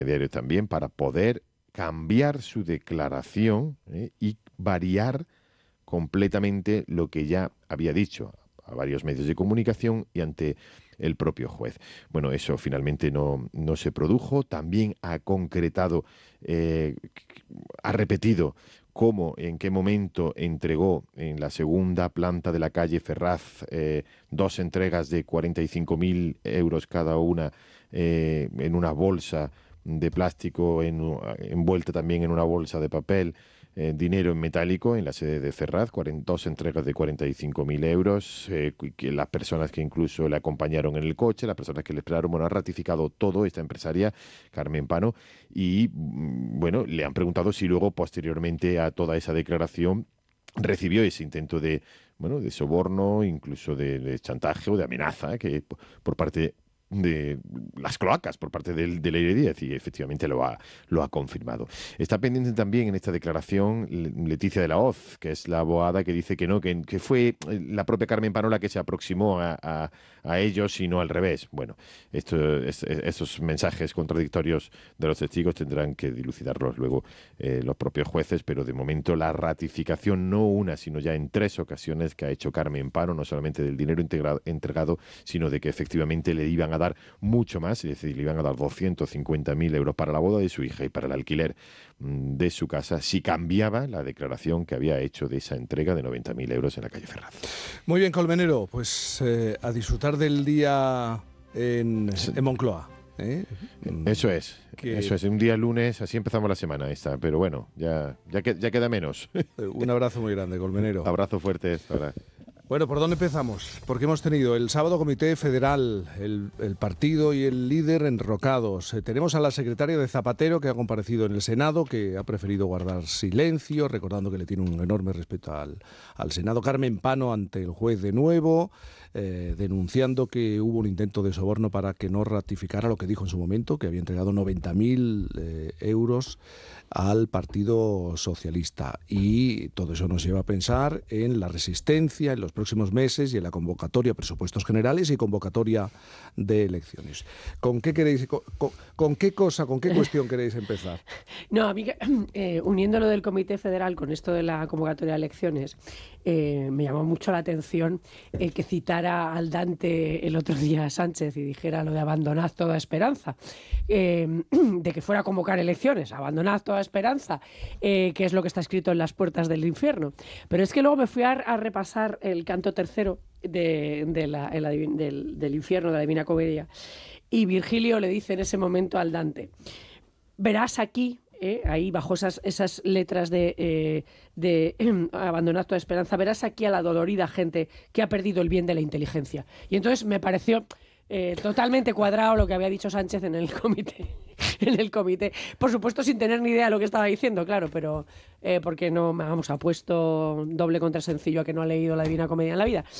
intermediarios también, para poder cambiar su declaración y variar completamente lo que ya había dicho a varios medios de comunicación y ante el propio juez. Bueno, eso finalmente no se produjo. También ha concretado, ha repetido cómo, en qué momento entregó en la segunda planta de la calle Ferraz 2 entregas de 45.000 euros cada una en una bolsa de plástico envuelta también en una bolsa de papel, dinero en metálico en la sede de Ferraz, 2 entregas de 45.000 euros, que las personas que incluso le acompañaron en el coche, las personas que le esperaron, bueno, ha ratificado todo esta empresaria, Carmen Pano, y bueno, le han preguntado si luego, posteriormente a toda esa declaración, recibió ese intento de, bueno, de soborno, incluso de chantaje o de amenaza, que por parte de las cloacas por parte del Leire Díaz, y efectivamente lo ha confirmado. Está pendiente también en esta declaración Leticia de la Hoz, que es la abogada que dice que no, que fue la propia Carmen Pano la que se aproximó a ellos y no al revés. Bueno, esos mensajes contradictorios de los testigos tendrán que dilucidarlos luego los propios jueces, pero de momento la ratificación, no una, sino ya en 3 ocasiones que ha hecho Carmen Pano, no solamente del dinero entregado, sino de que efectivamente le iban a dar mucho más, es decir, le iban a dar 250.000 euros para la boda de su hija y para el alquiler de su casa si cambiaba la declaración que había hecho de esa entrega de 90.000 euros en la calle Ferraz. Muy bien, Colmenero, pues a disfrutar del día en Moncloa. Eso es, un día lunes, así empezamos la semana esta, pero bueno, ya queda menos. Un abrazo muy grande, Colmenero. Abrazo fuerte. Ahora. Bueno, ¿por dónde empezamos? Porque hemos tenido el sábado Comité Federal, el partido y el líder enrocados. Tenemos a la secretaria de Zapatero, que ha comparecido en el Senado, que ha preferido guardar silencio, recordando que le tiene un enorme respeto al Senado. Carmen Pano ante el juez de nuevo, denunciando que hubo un intento de soborno para que no ratificara lo que dijo en su momento, que había entregado 90.000 euros al Partido Socialista. Y todo eso nos lleva a pensar en la resistencia en los próximos meses y en la convocatoria, presupuestos generales y convocatoria de elecciones. ¿Con qué queréis, con qué cuestión queréis empezar? No, a mí, uniendo lo del Comité Federal con esto de la convocatoria de elecciones, me llamó mucho la atención que citara al Dante el otro día a Sánchez y dijera lo de abandonad toda esperanza, de que fuera a convocar elecciones, abandonad toda esperanza, que es lo que está escrito en las puertas del infierno. Pero es que luego me fui a repasar el canto tercero del infierno, de la Divina Comedia, y Virgilio le dice en ese momento al Dante: verás aquí, ahí bajo esas letras de abandonad toda esperanza, verás aquí a la dolorida gente que ha perdido el bien de la inteligencia. Y entonces me pareció totalmente cuadrado lo que había dicho Sánchez en el comité. Por supuesto, sin tener ni idea de lo que estaba diciendo, claro, pero porque no, vamos, ha puesto doble contra sencillo a que no ha leído la Divina Comedia en la vida.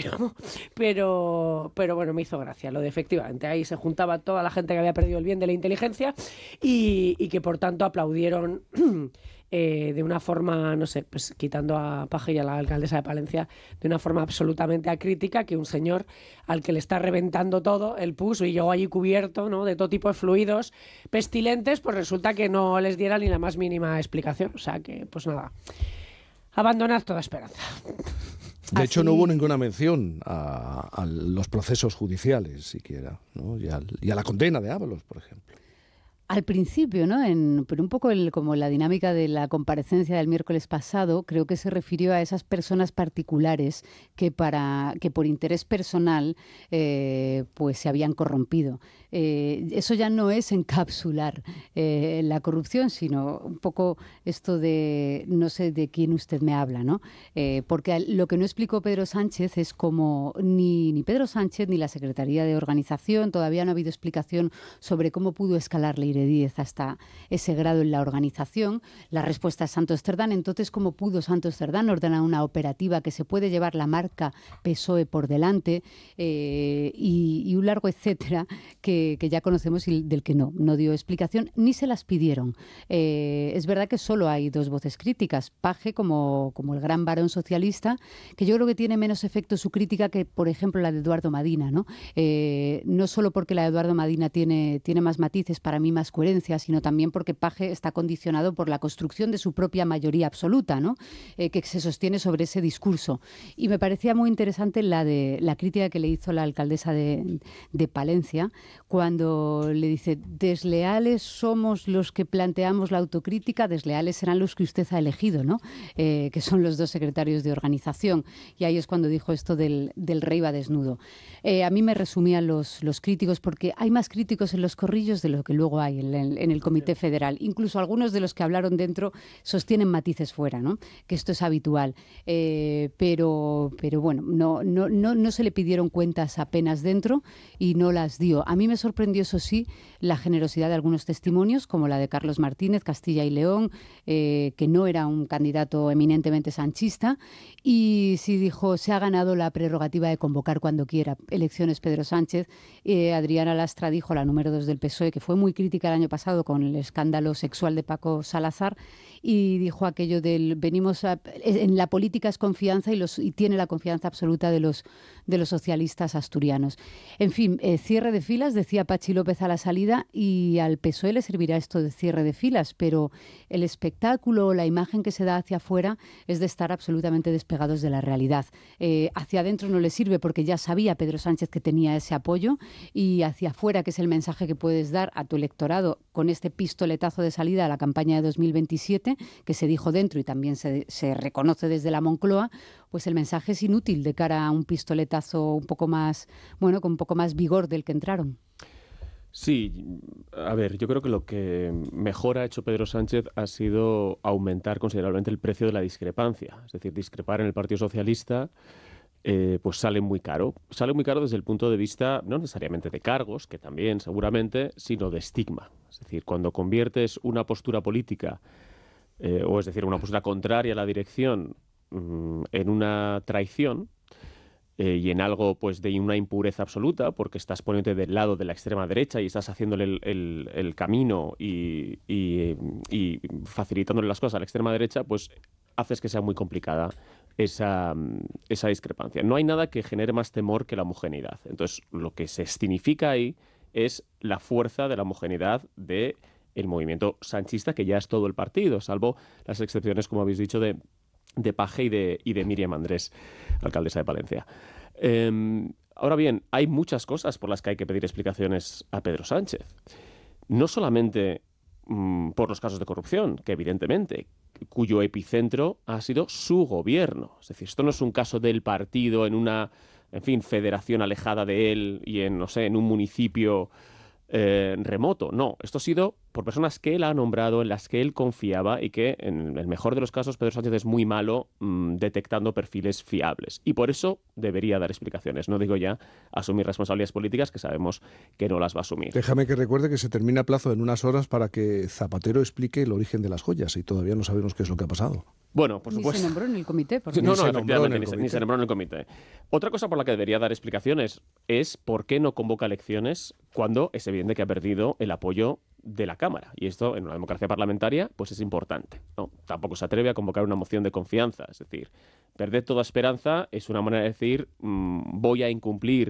Pero bueno, me hizo gracia lo de efectivamente. Ahí se juntaba toda la gente que había perdido el bien de la inteligencia y que por tanto aplaudieron de una forma, no sé, pues quitando a Paje y a la alcaldesa de Palencia, de una forma absolutamente acrítica, que un señor al que le está reventando todo el pus y yo allí cubierto, ¿no?, de todo tipo de fluidos pestilentes, pues resulta que no les diera ni la más mínima explicación. O sea que, pues nada, abandonad toda esperanza. De hecho, no hubo ninguna mención a los procesos judiciales siquiera, ¿no? y a la condena de Ábalos, por ejemplo. Al principio, ¿no? Pero un poco como la dinámica de la comparecencia del miércoles pasado, creo que se refirió a esas personas particulares que por interés personal pues se habían corrompido. Eso ya no es encapsular la corrupción, sino un poco esto de no sé de quién usted me habla, ¿no? Porque lo que no explicó Pedro Sánchez es cómo ni Pedro Sánchez ni la Secretaría de Organización, todavía no ha habido explicación sobre cómo pudo escalar Leire Díez hasta ese grado en la organización. La respuesta es Santos Cerdán. Entonces, ¿cómo pudo Santos Cerdán ordenar una operativa que se puede llevar la marca PSOE por delante y un largo etcétera que ya conocemos y del que no dio explicación ni se las pidieron? Es verdad que solo hay 2 voces críticas. Paje como el gran varón socialista, que yo creo que tiene menos efecto su crítica que, por ejemplo, la de Eduardo Madina, ¿no? No solo porque la de Eduardo Madina tiene más matices, para mí más las coherencias, sino también porque Paje está condicionado por la construcción de su propia mayoría absoluta, ¿no? Que se sostiene sobre ese discurso. Y me parecía muy interesante la crítica que le hizo la alcaldesa de Palencia, cuando le dice: desleales somos los que planteamos la autocrítica, desleales serán los que usted ha elegido, ¿no? Que son los dos secretarios de organización. Y ahí es cuando dijo esto del rey va desnudo. A mí me resumían los críticos, porque hay más críticos en los corrillos de lo que luego hay en el Comité Federal. Incluso algunos de los que hablaron dentro sostienen matices fuera, ¿no? Que esto es habitual. Pero bueno, no se le pidieron cuentas apenas dentro y no las dio. A mí me sorprendió, eso sí, la generosidad de algunos testimonios, como la de Carlos Martínez, Castilla y León, que no era un candidato eminentemente sanchista, y sí dijo: se ha ganado la prerrogativa de convocar cuando quiera elecciones Pedro Sánchez. Adriana Lastra dijo, la número 2 del PSOE, que fue muy crítica el año pasado con el escándalo sexual de Paco Salazar, y dijo aquello del en la política es confianza y tiene la confianza absoluta de los socialistas asturianos. En fin, cierre de filas, decía Pachi López a la salida, y al PSOE le servirá esto de cierre de filas, pero el espectáculo, la imagen que se da hacia afuera es de estar absolutamente despegados de la realidad. Hacia adentro no le sirve, porque ya sabía Pedro Sánchez que tenía ese apoyo, y hacia afuera, que es el mensaje que puedes dar a tu electorado con este pistoletazo de salida a la campaña de 2027, que se dijo dentro y también se reconoce desde la Moncloa, pues el mensaje es inútil de cara a un pistoletazo un poco más, bueno, con un poco más vigor del que entraron. Sí, a ver, yo creo que lo que mejor ha hecho Pedro Sánchez ha sido aumentar considerablemente el precio de la discrepancia. Es decir, discrepar en el Partido Socialista pues sale muy caro. Sale muy caro desde el punto de vista no necesariamente de cargos, que también seguramente, sino de estigma. Es decir, cuando conviertes una postura política, o es decir, una postura contraria a la dirección, en una traición, y en algo pues de una impureza absoluta, porque estás poniéndote del lado de la extrema derecha y estás haciéndole el camino y facilitándole las cosas a la extrema derecha, pues haces que sea muy complicada esa discrepancia. No hay nada que genere más temor que la homogeneidad. Entonces, lo que se significa ahí es la fuerza de la homogeneidad del movimiento sanchista, que ya es todo el partido, salvo las excepciones, como habéis dicho, de Paje y de Míriam Andrés, alcaldesa de Palencia. Ahora bien, hay muchas cosas por las que hay que pedir explicaciones a Pedro Sánchez. No solamente por los casos de corrupción, que evidentemente, cuyo epicentro ha sido su gobierno. Es decir, esto no es un caso del partido en una, en fin, federación alejada de él y en, no sé, en un municipio remoto. No, esto ha sido por personas que él ha nombrado, en las que él confiaba, y que en el mejor de los casos Pedro Sánchez es muy malo detectando perfiles fiables, y por eso debería dar explicaciones. No digo ya asumir responsabilidades políticas, que sabemos que no las va a asumir. Déjame que recuerde que se termina plazo en unas horas para que Zapatero explique el origen de las joyas, y todavía no sabemos qué es lo que ha pasado. Bueno, por supuesto. Ni se nombró en el comité. No, efectivamente, ni se nombró en el comité. Otra cosa por la que debería dar explicaciones es por qué no convoca elecciones cuando es evidente que ha perdido el apoyo de la Cámara. Y esto, en una democracia parlamentaria, pues es importante, ¿no? Tampoco se atreve a convocar una moción de confianza. Es decir, perder toda esperanza es una manera de decir voy a incumplir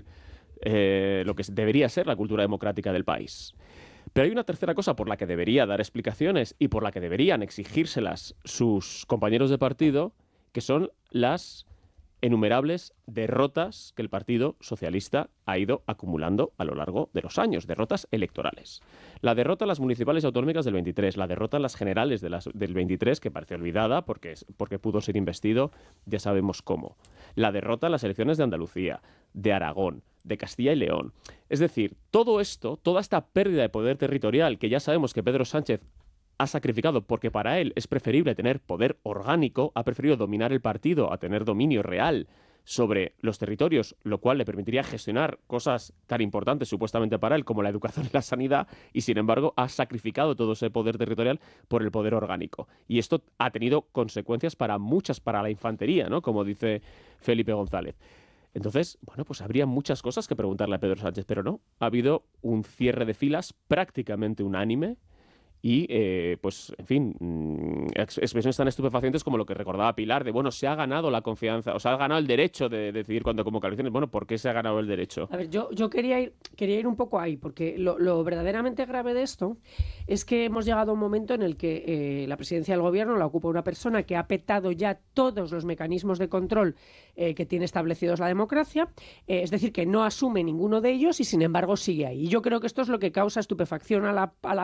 lo que debería ser la cultura democrática del país. Pero hay una tercera cosa por la que debería dar explicaciones y por la que deberían exigírselas sus compañeros de partido, que son las innumerables derrotas que el Partido Socialista ha ido acumulando a lo largo de los años, derrotas electorales. La derrota en las municipales y autonómicas del 23, la derrota en las generales del 23, que parece olvidada porque pudo ser investido, ya sabemos cómo. La derrota en las elecciones de Andalucía, de Aragón, de Castilla y León. Es decir, todo esto, toda esta pérdida de poder territorial que ya sabemos que Pedro Sánchez ha sacrificado porque para él es preferible tener poder orgánico, ha preferido dominar el partido a tener dominio real sobre los territorios, lo cual le permitiría gestionar cosas tan importantes supuestamente para él como la educación y la sanidad, y sin embargo ha sacrificado todo ese poder territorial por el poder orgánico. Y esto ha tenido consecuencias para la infantería, ¿no? Como dice Felipe González. Entonces, bueno, pues habría muchas cosas que preguntarle a Pedro Sánchez, pero no. Ha habido un cierre de filas prácticamente unánime, y, pues, en fin, expresiones tan estupefacientes como lo que recordaba Pilar, de, bueno, se ha ganado la confianza, o se ha ganado el derecho de decidir cuándo convocar elecciones. Bueno, ¿por qué se ha ganado el derecho? A ver, yo quería ir un poco ahí, porque lo verdaderamente grave de esto es que hemos llegado a un momento en el que la presidencia del gobierno la ocupa una persona que ha petado ya todos los mecanismos de control que tiene establecidos la democracia, es decir, que no asume ninguno de ellos y sin embargo sigue ahí. Y yo creo que esto es lo que causa estupefacción a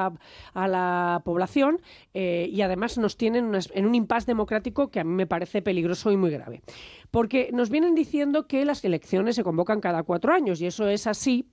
la población y además nos tienen en un impasse democrático que a mí me parece peligroso y muy grave. Porque nos vienen diciendo que las elecciones se convocan cada 4 años y eso es así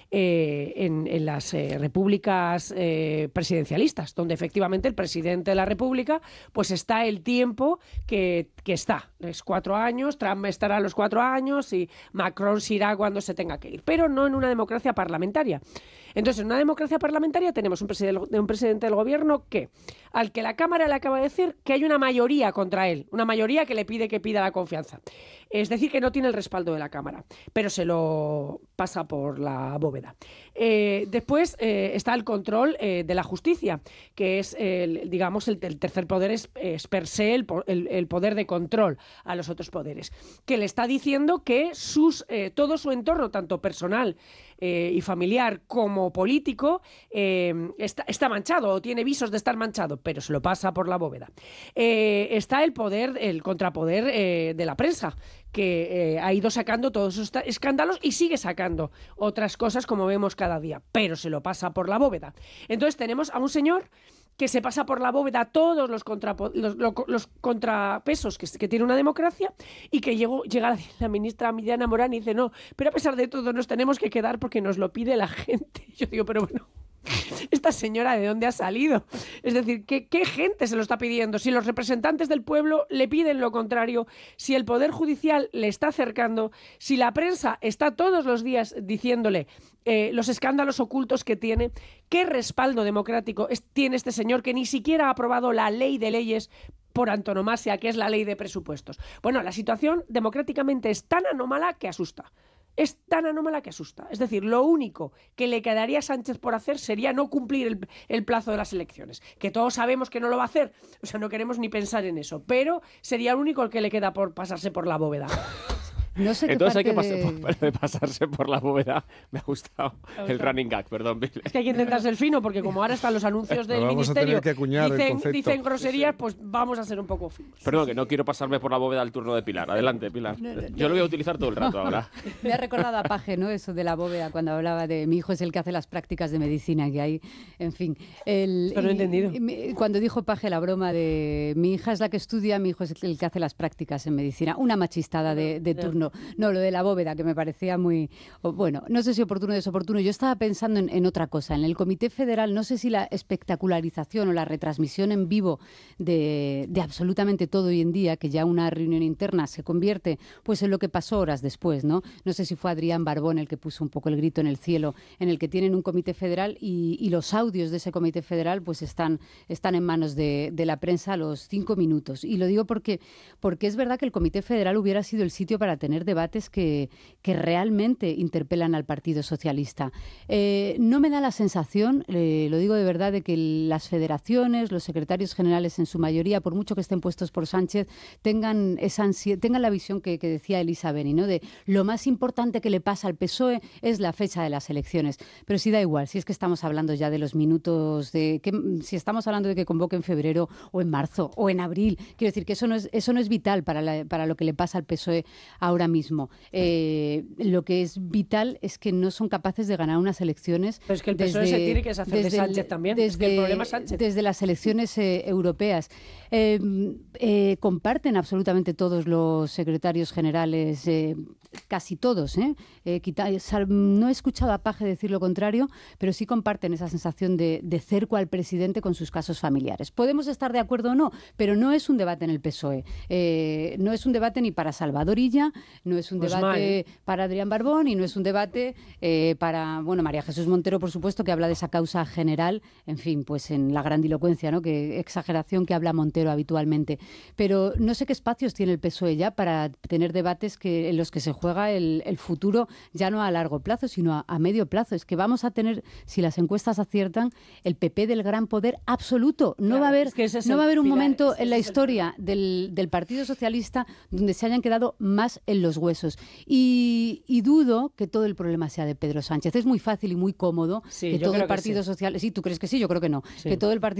en las repúblicas presidencialistas, donde efectivamente el presidente de la república pues está el tiempo que está. Es 4 años, Trump estará los 4 años y Macron se irá cuando se tenga que ir, pero no en una democracia parlamentaria. Entonces, en una democracia parlamentaria tenemos un presidente del gobierno al que la Cámara le acaba de decir que hay una mayoría contra él, una mayoría que le pida la confianza. Es decir, que no tiene el respaldo de la Cámara, pero se lo pasa por la bóveda. Después está el control de la justicia, que es, digamos, el tercer poder es per se el poder de control a los otros poderes, que le está diciendo que todo su entorno, tanto personal y familiar como político, está manchado o tiene visos de estar manchado, pero se lo pasa por la bóveda. Está el contrapoder de la prensa, que ha ido sacando todos esos escándalos y sigue sacando otras cosas como vemos cada día, pero se lo pasa por la bóveda. Entonces tenemos a un señor que se pasa por la bóveda todos los contrapesos que tiene una democracia y que llega la ministra Miriam Morán y dice, no, pero a pesar de todo nos tenemos que quedar porque nos lo pide la gente. Yo digo, pero bueno, ¿esta señora de dónde ha salido? Es decir, ¿qué gente se lo está pidiendo? Si los representantes del pueblo le piden lo contrario, si el Poder Judicial le está acercando, si la prensa está todos los días diciéndole los escándalos ocultos que tiene, ¿qué respaldo democrático tiene este señor que ni siquiera ha aprobado la ley de leyes por antonomasia, que es la ley de presupuestos? Bueno, la situación democráticamente es tan anómala que asusta. Es tan anómala que asusta. Es decir, lo único que le quedaría a Sánchez por hacer sería no cumplir el plazo de las elecciones, que todos sabemos que no lo va a hacer, o sea, no queremos ni pensar en eso, pero sería el único que le queda por pasarse por la bóveda. No sé qué Entonces hay que pasarse por la bóveda. Me ha gustado el running gag, perdón. Es que hay que intentar ser fino, porque como ahora están los anuncios del ministerio, dicen groserías, pues vamos a ser un poco finos. Perdón, que no quiero pasarme por la bóveda al turno de Pilar. Adelante, Pilar. Yo lo voy a utilizar todo el rato ahora. Me ha recordado a Paje, ¿no? Eso de la bóveda, cuando hablaba de mi hijo es el que hace las prácticas de medicina, que hay, en fin. Esto no he entendido. Cuando dijo Paje la broma de mi hija es la que estudia, mi hijo es el que hace las prácticas en medicina. Una machistada de turno. No, lo de la bóveda, que me parecía muy... Bueno, no sé si oportuno o desoportuno. Yo estaba pensando en otra cosa. En el Comité Federal, no sé si la espectacularización o la retransmisión en vivo de absolutamente todo hoy en día, que ya una reunión interna se convierte pues en lo que pasó horas después, ¿no? No sé si fue Adrián Barbón el que puso un poco el grito en el cielo, en el que tienen un Comité Federal y los audios de ese Comité Federal pues están en manos de la prensa a los 5 minutos. Y lo digo porque es verdad que el Comité Federal hubiera sido el sitio para tener debates que realmente interpelan al Partido Socialista. No me da la sensación, lo digo de verdad, de que las federaciones, los secretarios generales en su mayoría, por mucho que estén puestos por Sánchez, tengan la visión que decía Elisa Beni, ¿no? De lo más importante que le pasa al PSOE es la fecha de las elecciones. Pero sí da igual, si es que estamos hablando ya de los minutos, si estamos hablando de que convoque en febrero o en marzo o en abril, quiero decir que eso no es vital para lo que le pasa al PSOE ahora mismo. Lo que es vital es que no son capaces de ganar unas elecciones. Pero es que el PSOE se tiene que deshacer de Sánchez también. Es que el problema es Sánchez. Desde las elecciones europeas. Comparten absolutamente todos los secretarios generales, casi todos. No he escuchado a Paje decir lo contrario, pero sí comparten esa sensación de cerco al presidente con sus casos familiares. Podemos estar de acuerdo o no, pero no es un debate en el PSOE. No es un debate ni para Salvador Illa, no es un Pues debate para Adrián Barbón y no es un debate para, bueno, María Jesús Montero, por supuesto, que habla de esa causa general, en fin, pues en la grandilocuencia, ¿no? Que exageración que habla Montero habitualmente. Pero no sé qué espacios tiene el PSOE ya para tener debates en los que se juega el futuro, ya no a largo plazo, sino a medio plazo. Es que vamos a tener, si las encuestas aciertan, el PP del gran poder absoluto. No va a haber un momento en la historia del Partido Socialista donde se hayan quedado más en los huesos. Y dudo que todo el problema sea de Pedro Sánchez. Es muy fácil y muy cómodo que todo el Partido Socialista... Sí, ¿tú crees que sí? Yo creo que no. Que todo el Partido